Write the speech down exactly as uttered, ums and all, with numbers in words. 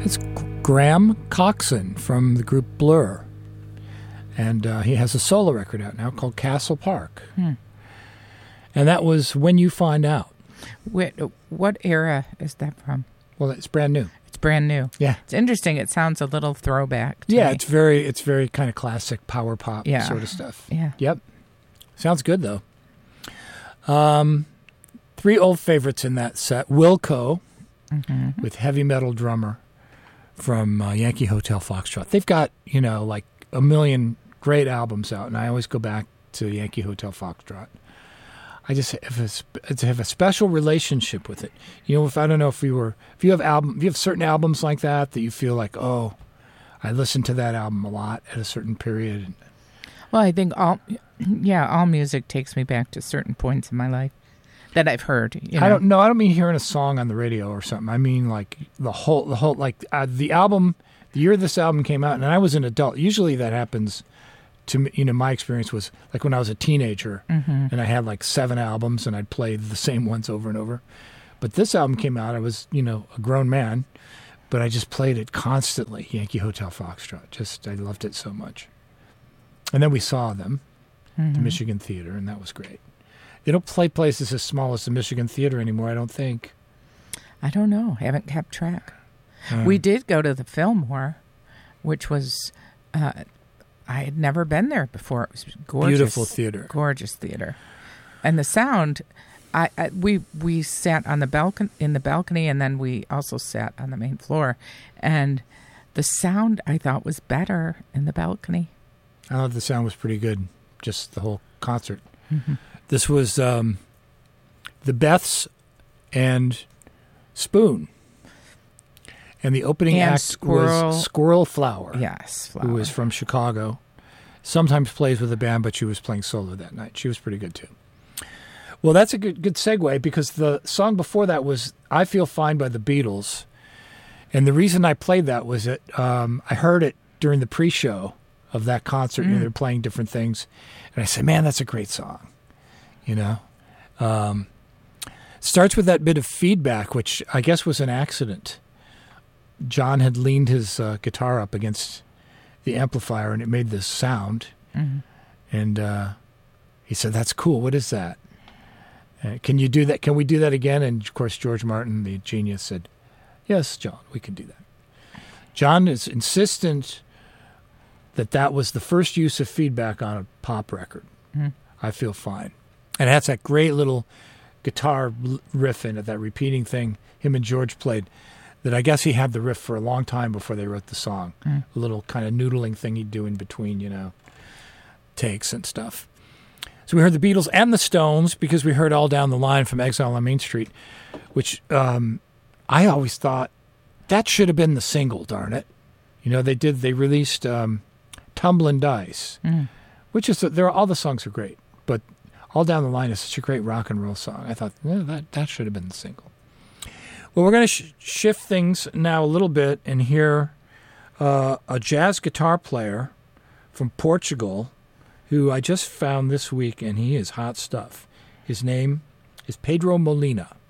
It's Graham Coxon from the group Blur. And uh, he has a solo record out now called Castle Park. Hmm. And that was When You Find Out. Wait, what era is that from? Well, it's brand new. It's brand new. Yeah. It's interesting. It sounds a little throwback to Yeah, me. it's very it's very kind of classic power pop Yeah. sort of stuff. Yeah. Yep. Sounds good, though. Um, three old favorites in that set. Wilco, Mm-hmm. with heavy metal drummer from uh, Yankee Hotel Foxtrot. They've got, you know, like a million great albums out, and I always go back to Yankee Hotel Foxtrot. I just have a, sp- I have a special relationship with it. You know, if I don't know if you were, if you have album, if you have certain albums like that that you feel like, oh, I listened to that album a lot at a certain period. Well, I think all, yeah, all music takes me back to certain points in my life that I've heard. You know? I don't know. I don't mean hearing a song on the radio or something. I mean like the whole, the whole, like uh, the album, the year this album came out, and I was an adult. Usually that happens to me. You know, my experience was like when I was a teenager, Mm-hmm. and I had like seven albums, and I'd play the same ones over and over. But this album came out. I was, you know, a grown man, but I just played it constantly. Yankee Hotel Foxtrot. Just I loved it so much. And then we saw them, Mm-hmm. the Michigan Theater, and that was great. They don't play places as small as the Michigan Theater anymore, I don't think. I don't know. I haven't kept track. Uh, We did go to the Fillmore, which was, uh, I had never been there before. It was gorgeous. Beautiful theater. Gorgeous theater. And the sound, I, I we we sat on the balcony, in the balcony, and then we also sat on the main floor. And the sound, I thought, was better in the balcony. I thought the sound was pretty good, just the whole concert. Mm-hmm. This was um, the Beths and Spoon. And the opening And act Squirrel- was Squirrel Flower, Yes, flower. who is from Chicago. Sometimes plays with a band, but she was playing solo that night. She was pretty good, too. Well, that's a good good segue, because the song before that was I Feel Fine by the Beatles. And the reason I played that was that um, I heard it during the pre-show of that concert. Mm. You know, they're playing different things. And I said, man, that's a great song. You know? Um, starts with that bit of feedback, which I guess was an accident. John had leaned his uh, guitar up against the amplifier, and it made this sound. Mm-hmm. And uh, he said, that's cool. What is that? Uh, can you do that? Can we do that again? And, of course, George Martin, the genius, said, yes, John, we can do that. John is insistent that that was the first use of feedback on a pop record. Mm-hmm. I Feel Fine. And it has that great little guitar riff in it, that repeating thing him and George played, that I guess he had the riff for a long time before they wrote the song. Mm. A little kind of noodling thing he'd do in between, you know, takes and stuff. So we heard the Beatles and the Stones, because we heard All Down the Line from Exile on Main Street, which um, I always thought that should have been the single, darn it. You know, they did, they released um, Tumblin' Dice, Mm. which is, there all the songs are great, but All Down the Line is such a great rock and roll song. I thought, yeah, that, that should have been the single. Well, we're going to sh- shift things now a little bit and hear uh, a jazz guitar player from Portugal who I just found this week, and he is hot stuff. His name is Pedro Molina.